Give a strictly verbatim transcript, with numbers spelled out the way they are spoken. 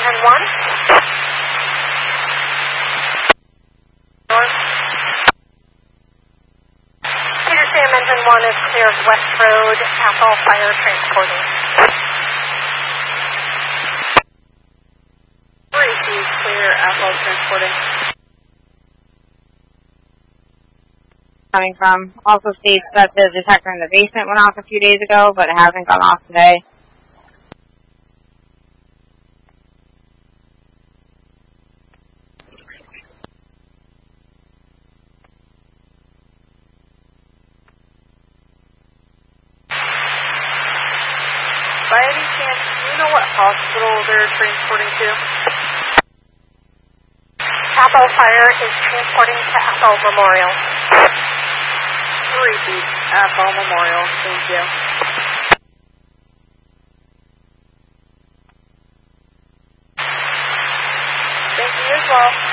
engine one. North. Peter Sam engine one is clear of West Road, Athol Fire transporting. three C clear, Athol transporting. Coming from also states that the detector in the basement went off a few days ago, but it hasn't gone off today. By any chance, do you know what hospital they're transporting to? Athol Fire is transporting to Athol Memorial. Three feet, Athol Memorial. Thank you. Thank you as well.